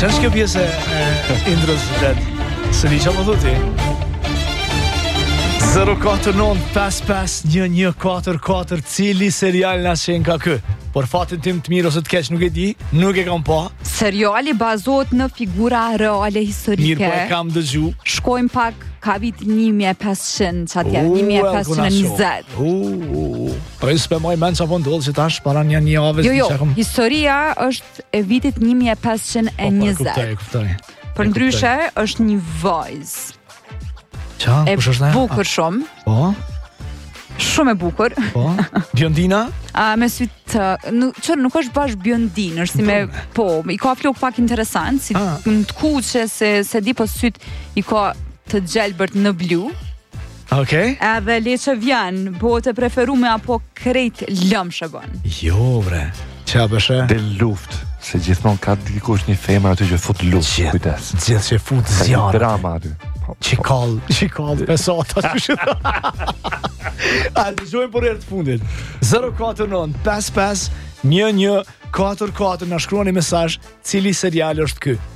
Ç'është kjo pjesë e intros se di çfarë thotë ti? 049551144 cili serial na shen ka kë? Por fatin tim të mirë ose të keq nuk e di, nuk e kam pa. Seriali bazohet në figura reale historike. Mirë, po e kam dëgju. Shkojmë pak ka vit 1500 çatje, 1520. Po e s'pe moj mend çapo ndodh që tash para një javë. Jo, historia është e vitit 1520. Kuptoj. Për ndryshe është një vajzë. Qa? Kush është ajo? Bukur shumë. Po. Shumë e bukur. Po. Biondina? Me sytë, nuk është bash biondin, është si me, po, i ka flok pak interesant, si në të kuqe, se di po sytë i ka të gjelbërt në blu. Okej. Edhe leqe vjen, po të preferume apo krejt lëmshë bën. Jo, bre. Qa bëshe? Dhe luft, se gjithmonë ka dikush një femër aty që fut luft, kujdes. Gjithë që fut zjarë. Ka drama aty. Qikall, pesata. A dëgjojmë për herë të fundit. 049 55 11 44 na shkruani mesazh cili serial është ky.